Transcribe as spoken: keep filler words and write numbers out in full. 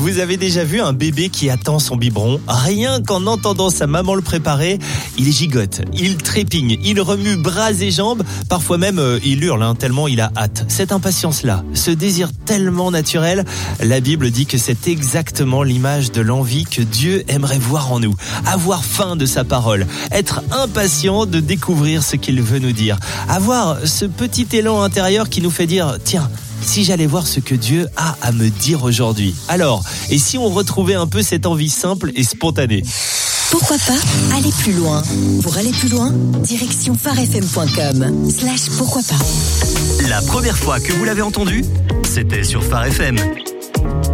Vous avez déjà vu un bébé qui attend son biberon? Rien qu'en entendant sa maman le préparer, il gigote, il trépigne, il remue bras et jambes, parfois même euh, il hurle hein, tellement il a hâte. Cette impatience-là, ce désir tellement naturel, la Bible dit que c'est exactement l'image de l'envie que Dieu aimerait voir en nous. Avoir faim de sa parole, être impatient de découvrir ce qu'il veut nous dire, avoir ce petit élan intérieur qui nous fait dire « Tiens, si j'allais voir ce que Dieu a à me dire aujourd'hui ». Alors, et si on retrouvait un peu cette envie simple et spontanée? Pourquoi pas aller plus loin? Pour aller plus loin, direction pharefm point com slash pourquoi pas. La première fois que vous l'avez entendu, c'était sur Phare F M.